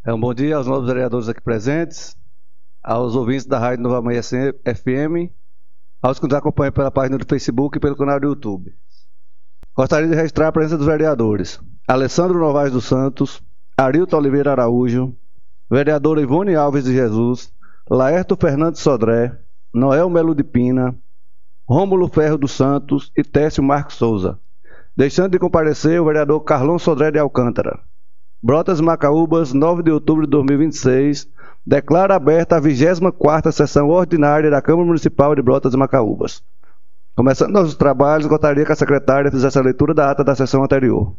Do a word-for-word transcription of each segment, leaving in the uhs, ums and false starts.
É um bom dia aos novos vereadores aqui presentes, aos ouvintes da Rádio Nova Manhã F M, aos que nos acompanham pela página do Facebook e pelo canal do YouTube. Gostaria de registrar a presença dos vereadores Alessandro Novaes dos Santos, Arilton Oliveira Araújo, vereadora Ivone Alves de Jesus, Laerto Fernandes Sodré, Noel Melo de Pina, Rômulo Ferro dos Santos e Técio Marques Souza. Deixando de comparecer o vereador Carlão Sodré de Alcântara. Brotas Macaúbas, nove de outubro de dois mil e vinte e seis, declara aberta a vigésima quarta sessão ordinária da Câmara Municipal de Brotas e Macaúbas. Começando nossos trabalhos, gostaria que a secretária fizesse a leitura da ata da sessão anterior.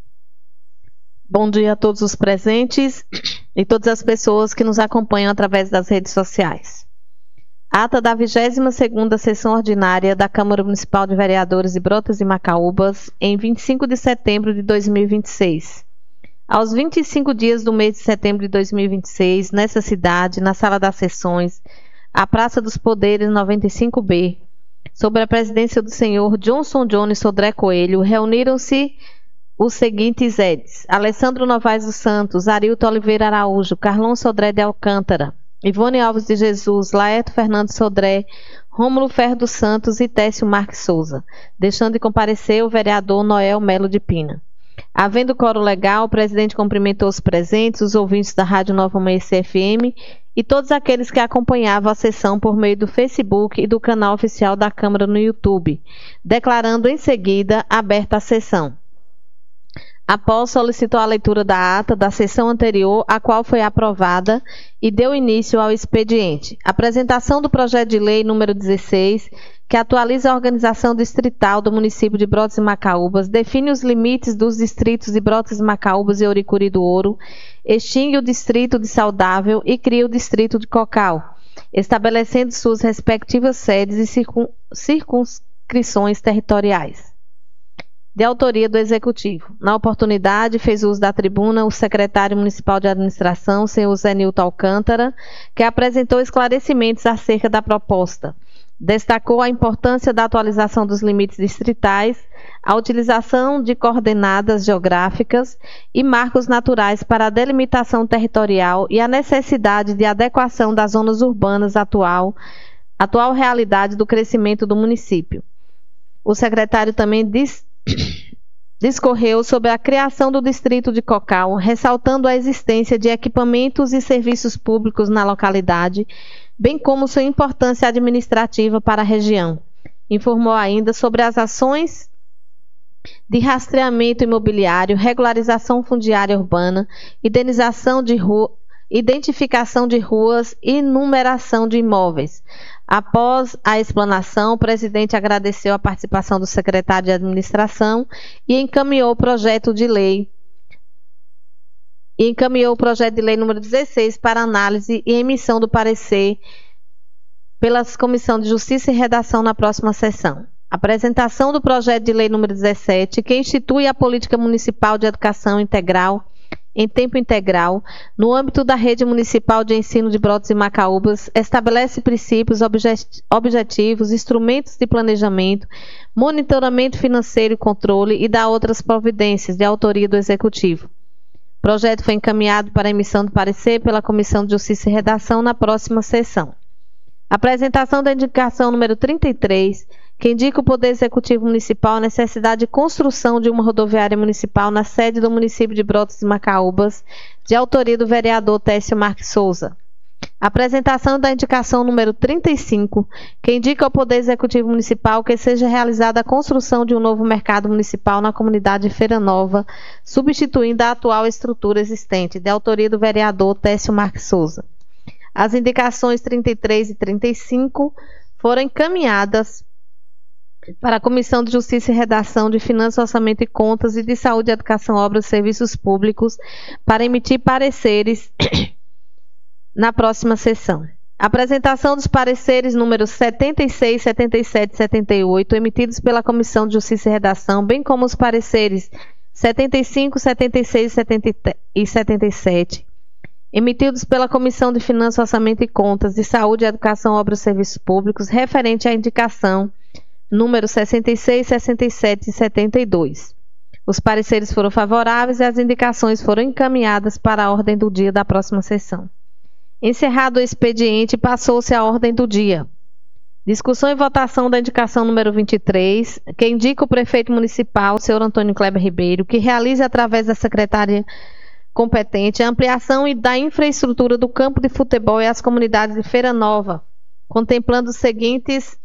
Bom dia a todos os presentes e todas as pessoas que nos acompanham através das redes sociais. Ata da vigésima segunda sessão ordinária da Câmara Municipal de Vereadores de Brotas e Macaúbas, em vinte e cinco de setembro de dois mil e vinte e seis. Aos vinte e cinco dias do mês de setembro de dois mil e vinte e seis, nessa cidade, na Sala das Sessões, a Praça dos Poderes noventa e cinco B, sob a presidência do senhor Johnson Jones Sodré Coelho, reuniram-se os seguintes edes: Alessandro Novaes dos Santos, Arilton Oliveira Araújo, Carlão Sodré de Alcântara, Ivone Alves de Jesus, Laerto Fernandes Sodré, Rômulo Ferro dos Santos e Técio Marques Souza, deixando de comparecer o vereador Noel Melo de Pina. Havendo coro legal, o presidente cumprimentou os presentes, os ouvintes da Rádio Nova Manhã F M e todos aqueles que acompanhavam a sessão por meio do Facebook e do canal oficial da Câmara no YouTube, declarando em seguida aberta a sessão. Após, solicitou a leitura da ata da sessão anterior, a qual foi aprovada, e deu início ao expediente. Apresentação do projeto de lei número dezesseis, que atualiza a organização distrital do município de Brotas e Macaúbas, define os limites dos distritos de Brotas e Macaúbas e Ouricuri do Ouro, extingue o distrito de Saudável e cria o distrito de Cocal, estabelecendo suas respectivas sedes e circun- circunscrições territoriais. De autoria do Executivo. Na oportunidade, fez uso da tribuna o secretário municipal de administração, senhor Zé Nilton Alcântara, que apresentou esclarecimentos acerca da proposta. Destacou a importância da atualização dos limites distritais, a utilização de coordenadas geográficas e marcos naturais para a delimitação territorial e a necessidade de adequação das zonas urbanas atual, atual realidade do crescimento do município. O secretário também disse discorreu sobre a criação do distrito de Cocal, ressaltando a existência de equipamentos e serviços públicos na localidade, bem como sua importância administrativa para a região. Informou ainda sobre as ações de rastreamento imobiliário, regularização fundiária urbana, indenização de rua, identificação de ruas e numeração de imóveis. Após a explanação, o presidente agradeceu a participação do secretário de administração e encaminhou o projeto de lei e encaminhou o projeto de lei número dezesseis para análise e emissão do parecer pela Comissão de Justiça e Redação na próxima sessão. Apresentação do projeto de lei número dezessete, que institui a Política Municipal de Educação Integral em tempo integral, no âmbito da Rede Municipal de Ensino de Brotas e Macaúbas, estabelece princípios, objet- objetivos, instrumentos de planejamento, monitoramento financeiro e controle e dá outras providências de autoria do Executivo. O projeto foi encaminhado para emissão de parecer pela Comissão de Justiça e Redação na próxima sessão. Apresentação da indicação número trinta e três, que indica o Poder Executivo Municipal a necessidade de construção de uma rodoviária municipal na sede do município de Brotas e Macaúbas, de autoria do vereador Técio Marques Souza. Apresentação da indicação número trinta e cinco, que indica ao Poder Executivo Municipal que seja realizada a construção de um novo mercado municipal na comunidade Feira Nova, substituindo a atual estrutura existente, de autoria do vereador Técio Marques Souza. As indicações trinta e três e trinta e cinco foram encaminhadas para a Comissão de Justiça e Redação de Finanças, Orçamento e Contas e de Saúde, Educação, Obras e Serviços Públicos para emitir pareceres na próxima sessão. Apresentação dos pareceres números setenta e seis, setenta e sete e setenta e oito emitidos pela Comissão de Justiça e Redação, bem como os pareceres setenta e cinco, setenta e seis e setenta e sete emitidos pela Comissão de Finanças, Orçamento e Contas de Saúde, Educação, Obras e Serviços Públicos, referente à indicação número sessenta e seis, sessenta e sete e setenta e dois. Os pareceres foram favoráveis e as indicações foram encaminhadas para a ordem do dia da próxima sessão. Encerrado o expediente, passou-se à ordem do dia. Discussão e votação da indicação número vinte e três, que indica o prefeito municipal, senhor Antônio Kleber Ribeiro, que realize através da secretária competente a ampliação e da infraestrutura do campo de futebol e as comunidades de Feira Nova, contemplando os seguintes...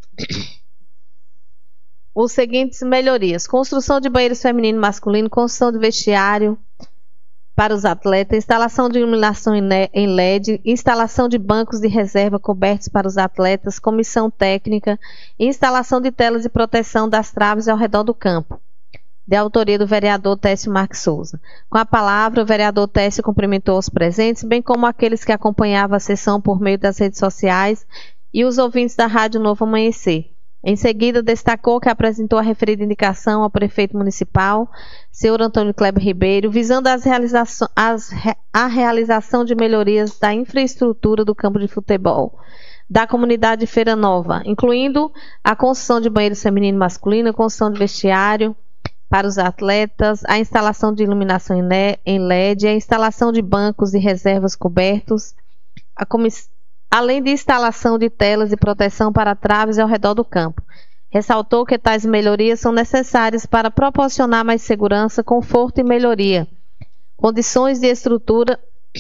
Os seguintes melhorias: construção de banheiros feminino e masculino, construção de vestiário para os atletas, instalação de iluminação em L E D, instalação de bancos de reserva cobertos para os atletas, comissão técnica, instalação de telas de proteção das traves ao redor do campo. De autoria do vereador Técio Marques Souza. Com a palavra, o vereador Técio cumprimentou os presentes, bem como aqueles que acompanhavam a sessão por meio das redes sociais e os ouvintes da Rádio Novo Amanhecer. Em seguida, destacou que apresentou a referida indicação ao prefeito municipal, senhor Antônio Kleber Ribeiro, visando as realização, as, a realização de melhorias da infraestrutura do campo de futebol da comunidade de Feira Nova, incluindo a construção de banheiros feminino e masculino, a construção de vestiário para os atletas, a instalação de iluminação em L E D, a instalação de bancos de reservas cobertos, a comissão além de instalação de telas de proteção para traves ao redor do campo. Ressaltou que tais melhorias são necessárias para proporcionar mais segurança, conforto e melhoria. Condições de estrutura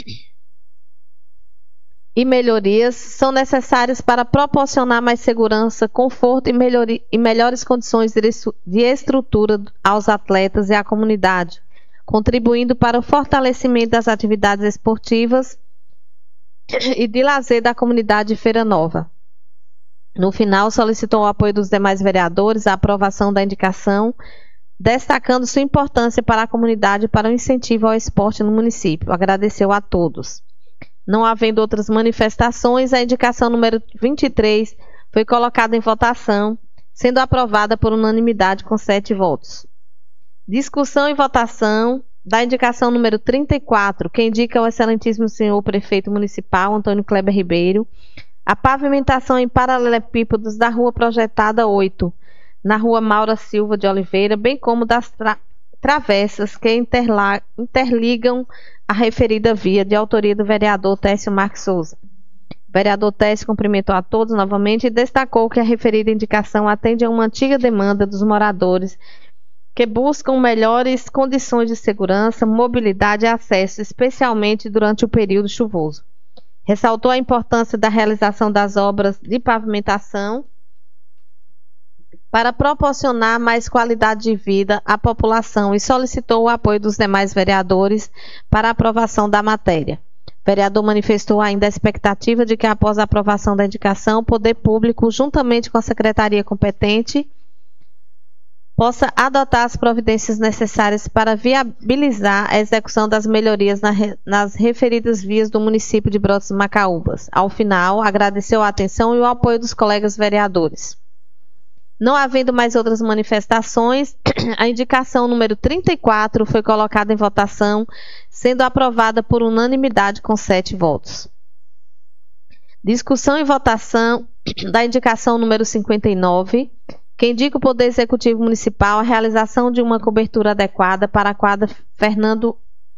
e melhorias são necessárias para proporcionar mais segurança, conforto e, melhoria, e melhores condições de, de estrutura aos atletas e à comunidade, contribuindo para o fortalecimento das atividades esportivas e de lazer da comunidade de Feira Nova. No final, solicitou o apoio dos demais vereadores à aprovação da indicação, destacando sua importância para a comunidade e para o incentivo ao esporte no município. Agradeceu a todos. Não havendo outras manifestações, a indicação número vinte e três foi colocada em votação, sendo aprovada por unanimidade com sete votos. Discussão e votação da indicação número trinta e quatro, que indica o excelentíssimo senhor prefeito municipal, Antônio Kleber Ribeiro, a pavimentação em paralelepípedos da rua projetada oito, na rua Maura Silva de Oliveira, bem como das tra travessas que interla interligam a referida via, de autoria do vereador Técio Marques Souza. O vereador Técio cumprimentou a todos novamente e destacou que a referida indicação atende a uma antiga demanda dos moradores que buscam melhores condições de segurança, mobilidade e acesso, especialmente durante o período chuvoso. Ressaltou a importância da realização das obras de pavimentação para proporcionar mais qualidade de vida à população e solicitou o apoio dos demais vereadores para a aprovação da matéria. O vereador manifestou ainda a expectativa de que, após a aprovação da indicação, o poder público, juntamente com a secretaria competente, possa adotar as providências necessárias para viabilizar a execução das melhorias na re, nas referidas vias do município de Brotas e Macaúbas. Ao final, agradeceu a atenção e o apoio dos colegas vereadores. Não havendo mais outras manifestações, a indicação número trinta e quatro foi colocada em votação, sendo aprovada por unanimidade com sete votos. Discussão e votação da indicação número cinquenta e nove, que indica o Poder Executivo Municipal a realização de uma cobertura adequada para a quadra Fernando,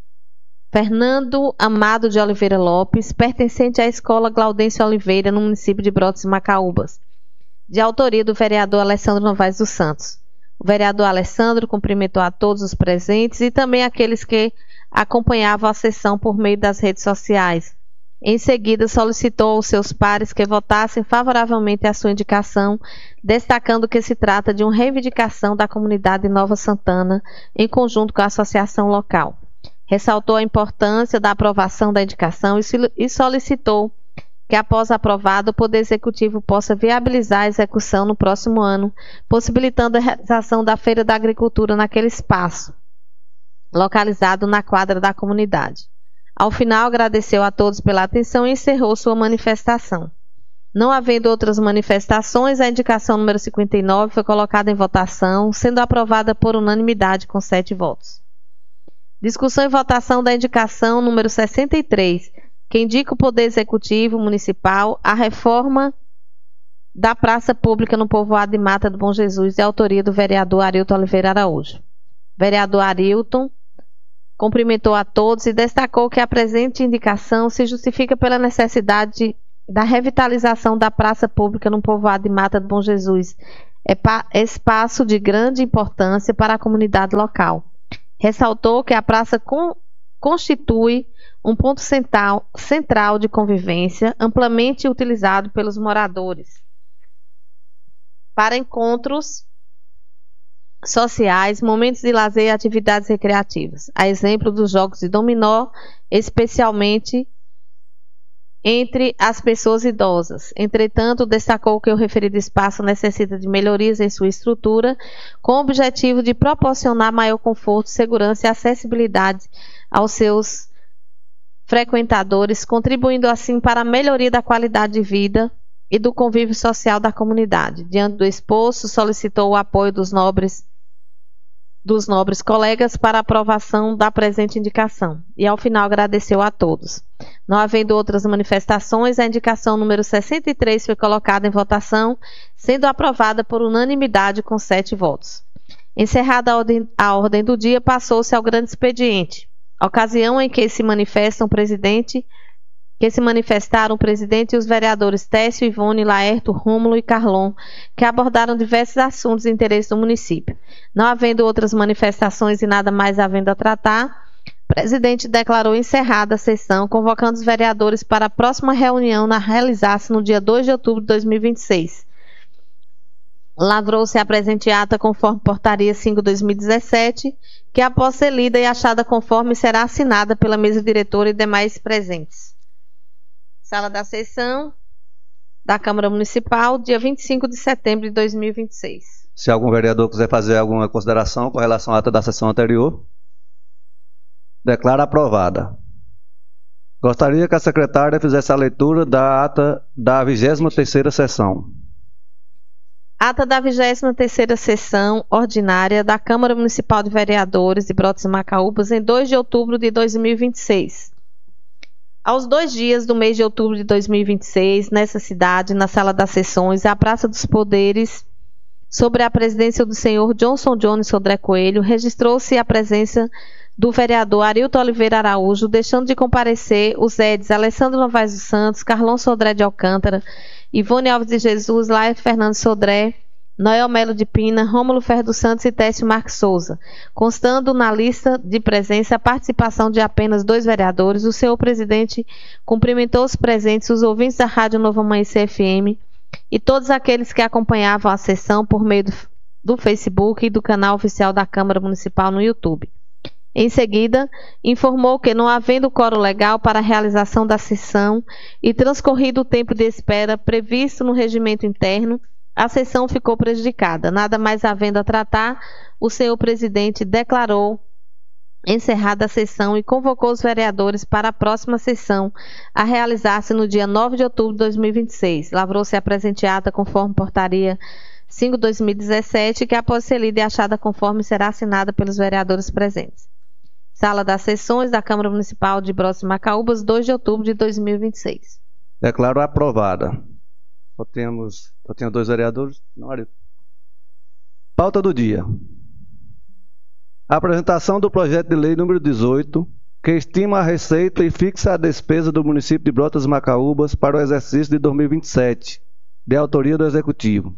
Fernando Amado de Oliveira Lopes, pertencente à Escola Glaudêncio Oliveira, no município de Brotas e Macaúbas, de autoria do vereador Alessandro Novaes dos Santos. O vereador Alessandro cumprimentou a todos os presentes e também aqueles que acompanhavam a sessão por meio das redes sociais. Em seguida, solicitou aos seus pares que votassem favoravelmente a sua indicação, destacando que se trata de uma reivindicação da comunidade de Nova Santana, em conjunto com a associação local. Ressaltou a importância da aprovação da indicação e solicitou que, após aprovado, o Poder Executivo possa viabilizar a execução no próximo ano, possibilitando a realização da Feira da Agricultura naquele espaço, localizado na quadra da comunidade. Ao final, agradeceu a todos pela atenção e encerrou sua manifestação. Não havendo outras manifestações, a indicação número cinquenta e nove foi colocada em votação, sendo aprovada por unanimidade com sete votos. Discussão e votação da indicação número sessenta e três, que indica o Poder Executivo Municipal a reforma da praça pública no povoado de Mata do Bom Jesus, de autoria do vereador Arilton Oliveira Araújo. vereador Arilton, cumprimentou a todos e destacou que a presente indicação se justifica pela necessidade da revitalização da praça pública no povoado de Mata do Bom Jesus, é espaço de grande importância para a comunidade local. Ressaltou que a praça con constitui um ponto central, central de convivência, amplamente utilizado pelos moradores para encontros sociais, momentos de lazer e atividades recreativas, a exemplo dos jogos de dominó, especialmente entre as pessoas idosas. Entretanto, destacou que o referido espaço necessita de melhorias em sua estrutura, com o objetivo de proporcionar maior conforto, segurança e acessibilidade aos seus frequentadores, contribuindo assim para a melhoria da qualidade de vida e do convívio social da comunidade. Diante do exposto, solicitou o apoio dos nobres dos nobres colegas para a aprovação da presente indicação. E, ao final, agradeceu a todos. Não havendo outras manifestações, a indicação número sessenta e três foi colocada em votação, sendo aprovada por unanimidade com sete votos. Encerrada a ordem, a ordem do dia, passou-se ao grande expediente, ocasião em que se manifestam o presidente, que se manifestaram o presidente e os vereadores Técio, Ivone, Laerto, Rômulo e Carlon, que abordaram diversos assuntos de interesse do município. Não havendo outras manifestações e nada mais havendo a tratar, o presidente declarou encerrada a sessão, convocando os vereadores para a próxima reunião a realizar-se no dia dois de outubro de dois mil e vinte e seis. Lavrou-se a presente ata conforme portaria cinco barra dois mil e dezessete, que após ser lida e achada conforme será assinada pela mesa diretora e demais presentes. Sala da sessão da Câmara Municipal, dia vinte e cinco de setembro de dois mil e vinte e seis. Se algum vereador quiser fazer alguma consideração com relação à ata da sessão anterior, declara aprovada. Gostaria que a secretária fizesse a leitura da ata da vigésima terceira sessão. Ata da vigésima terceira sessão ordinária da Câmara Municipal de Vereadores de Brotas e Macaúbas em dois de outubro de dois mil e vinte e seis. Aos dois dias do mês de outubro de dois mil e vinte e seis, nessa cidade, na Sala das Sessões, a Praça dos Poderes, sobre a presidência do senhor Johnson Jones Sodré Coelho, registrou-se a presença do vereador Arilton Oliveira Araújo, deixando de comparecer os Eds Alessandro Novaes dos Santos, Carlon Sodré de Alcântara, Ivone Alves de Jesus, Laia Fernando Sodré, Noel Melo de Pina, Rômulo Ferro dos Santos e Técio Marques Souza. Constando na lista de presença a participação de apenas dois vereadores, o senhor presidente cumprimentou os presentes, os ouvintes da Rádio Novo Amanhecer F M e todos aqueles que acompanhavam a sessão por meio do, do Facebook e do canal oficial da Câmara Municipal no YouTube. Em seguida, informou que, não havendo quórum legal para a realização da sessão e transcorrido o tempo de espera previsto no regimento interno, a sessão ficou prejudicada. Nada mais havendo a tratar, o senhor presidente declarou encerrada a sessão e convocou os vereadores para a próxima sessão, a realizar-se no dia nove de outubro de dois mil e vinte e seis. Lavrou-se a presente ata conforme portaria cinco barra dois mil e dezessete, que após ser lida e achada conforme será assinada pelos vereadores presentes. Sala das Sessões da Câmara Municipal de Brotas e Macaúbas, dois de outubro de dois mil e vinte e seis. Declaro aprovada. Só temos, só tenho dois vereadores. Não, pauta do dia. A apresentação do projeto de lei número dezoito, que estima a receita e fixa a despesa do município de Brotas e Macaúbas para o exercício de dois mil e vinte e sete, de autoria do Executivo.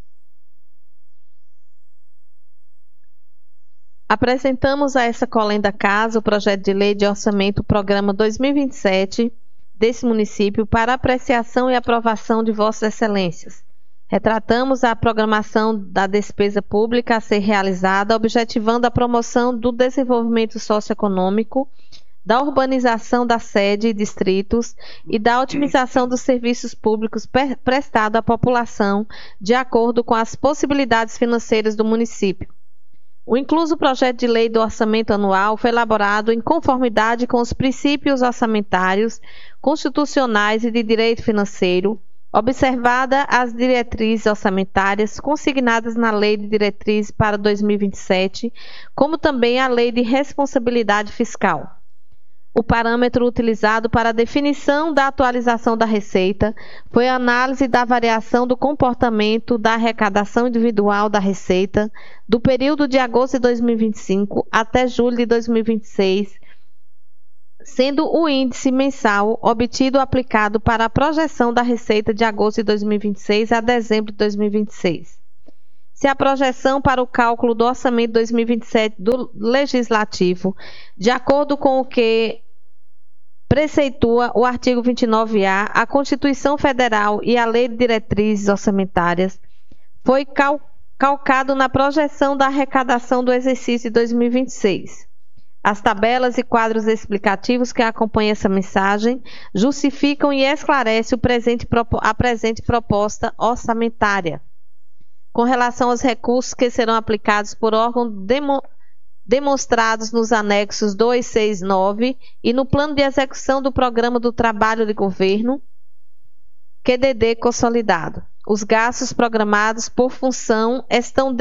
Apresentamos a essa colenda casa o projeto de lei de orçamento programa dois mil e vinte e sete desse município para apreciação e aprovação de Vossas Excelências. Retratamos a programação da despesa pública a ser realizada, objetivando a promoção do desenvolvimento socioeconômico, da urbanização da sede e distritos e da otimização dos serviços públicos prestados à população, de acordo com as possibilidades financeiras do município. O incluso projeto de lei do orçamento anual foi elaborado em conformidade com os princípios orçamentários, constitucionais e de direito financeiro, observada as diretrizes orçamentárias consignadas na Lei de Diretrizes para dois mil e vinte e sete, como também a Lei de Responsabilidade Fiscal. O parâmetro utilizado para a definição da atualização da receita foi a análise da variação do comportamento da arrecadação individual da receita do período de agosto de dois mil e vinte e cinco até julho de dois mil e vinte e seis, sendo o índice mensal obtido aplicado para a projeção da receita de agosto de dois mil e vinte e seis a dezembro de dois mil e vinte e seis. Se a projeção para o cálculo do orçamento dois mil e vinte e sete do Legislativo, de acordo com o que preceitua o artigo vinte e nove A, a Constituição Federal e a Lei de Diretrizes Orçamentárias, foi cal calcado na projeção da arrecadação do exercício de dois mil e vinte e seis. As tabelas e quadros explicativos que acompanham essa mensagem justificam e esclarecem o presente, a presente proposta orçamentária. Com relação aos recursos que serão aplicados por órgão demo, demonstrados nos anexos dois, seis, nove e no plano de execução do Programa do Trabalho de Governo, Q D D consolidado. Os gastos programados por função estão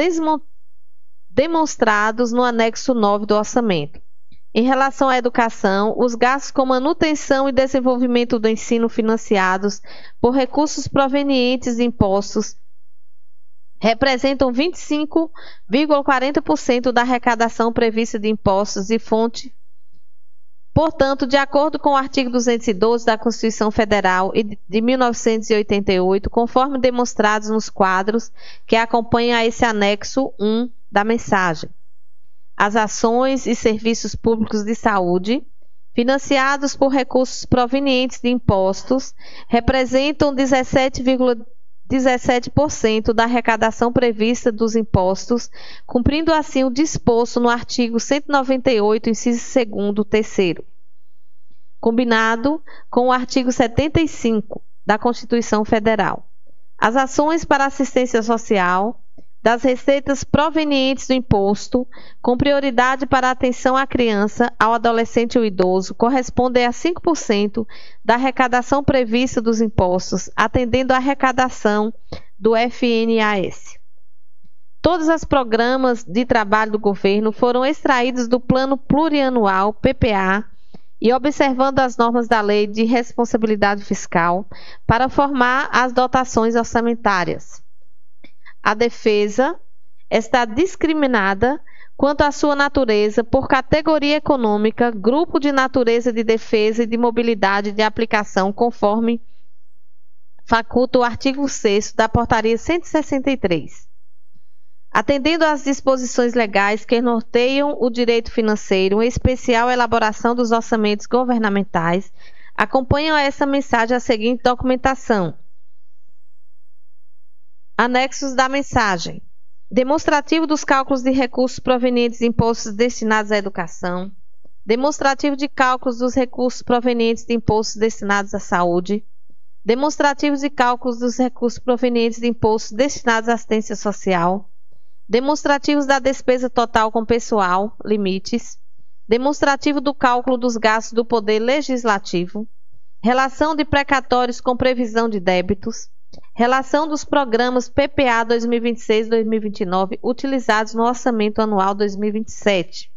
demonstrados no anexo nove do orçamento. Em relação à educação, os gastos com manutenção e desenvolvimento do ensino financiados por recursos provenientes de impostos representam vinte e cinco vírgula quarenta por cento da arrecadação prevista de impostos e fonte. Portanto, de acordo com o artigo duzentos e doze da Constituição Federal de mil novecentos e oitenta e oito, conforme demonstrados nos quadros que acompanham a esse anexo um da mensagem, as ações e serviços públicos de saúde, financiados por recursos provenientes de impostos, representam dezessete vírgula dezessete por cento da arrecadação prevista dos impostos, cumprindo assim o disposto no artigo cento e noventa e oito, inciso segundo, terceiro. Combinado com o artigo setenta e cinco da Constituição Federal. As ações para assistência social das receitas provenientes do imposto, com prioridade para a atenção à criança, ao adolescente e ao idoso, correspondem a cinco por cento da arrecadação prevista dos impostos, atendendo à arrecadação do F N A S. Todos os programas de trabalho do governo foram extraídos do Plano Plurianual, P P A, e observando as normas da Lei de Responsabilidade Fiscal, para formar as dotações orçamentárias. A defesa está discriminada quanto à sua natureza por categoria econômica, grupo de natureza de defesa e de mobilidade de aplicação, conforme faculta o artigo sexto da Portaria cento e sessenta e três. Atendendo às disposições legais que norteiam o direito financeiro, em especial a elaboração dos orçamentos governamentais, acompanham a essa mensagem a seguinte documentação. Anexos da mensagem. Demonstrativo dos cálculos de recursos provenientes de impostos destinados à educação. Demonstrativo de cálculos dos recursos provenientes de impostos destinados à saúde. Demonstrativos de cálculos dos recursos provenientes de impostos destinados à assistência social. Demonstrativos da despesa total com pessoal, limites. Demonstrativo do cálculo dos gastos do Poder Legislativo. Relação de precatórios com previsão de débitos. Relação dos programas P P A dois mil e vinte e seis a dois mil e vinte e nove utilizados no Orçamento Anual dois mil e vinte e sete.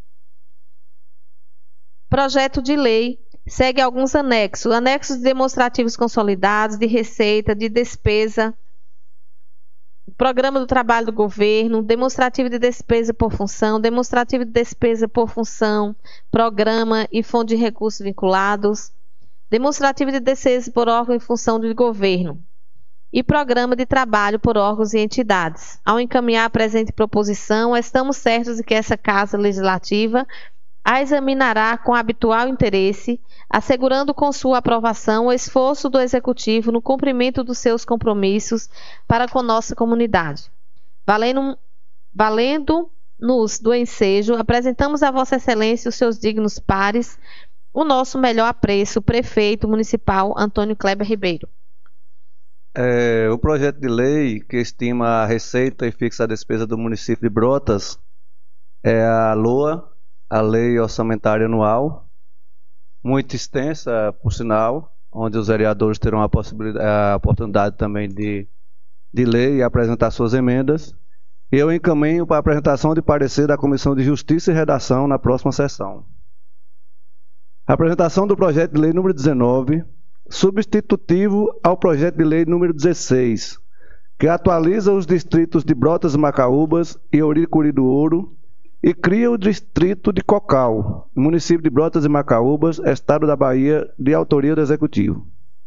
Projeto de lei segue alguns anexos. Anexos demonstrativos consolidados, de receita, de despesa, Programa do Trabalho do Governo, demonstrativo de despesa por função, demonstrativo de despesa por função, programa e fonte de recursos vinculados, demonstrativo de despesa por órgão e função de governo e programa de trabalho por órgãos e entidades. Ao encaminhar a presente proposição, estamos certos de que essa Casa Legislativa a examinará com habitual interesse, assegurando com sua aprovação o esforço do Executivo no cumprimento dos seus compromissos para com nossa comunidade. Valendo, valendo-nos do ensejo, apresentamos a Vossa Excelência e os seus dignos pares o nosso melhor apreço, prefeito municipal Antônio Kleber Ribeiro. É, o projeto de lei que estima a receita e fixa a despesa do município de Brotas é a LOA, a Lei Orçamentária Anual, muito extensa, por sinal, onde os vereadores terão a, possibilidade, a oportunidade também de, de ler e apresentar suas emendas. Eu encaminho para a apresentação de parecer da Comissão de Justiça e Redação na próxima sessão. Apresentação do projeto de lei número dezenove, substitutivo ao projeto de lei número dezesseis, que atualiza os distritos de Brotas e Macaúbas e Ouricuri do Ouro e cria o distrito de Cocal, município de Brotas e Macaúbas, estado da Bahia, de autoria do Executivo.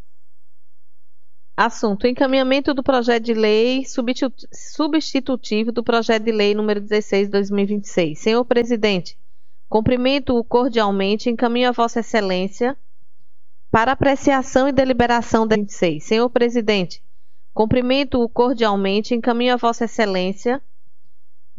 Assunto: encaminhamento do projeto de lei substitutivo do projeto de lei número dezesseis de dois mil e vinte e seis. Senhor presidente, cumprimento-o cordialmente, encaminho a Vossa Excelência para apreciação e deliberação da vinte e seis. Senhor presidente, cumprimento-o cordialmente, encaminho a Vossa Excelência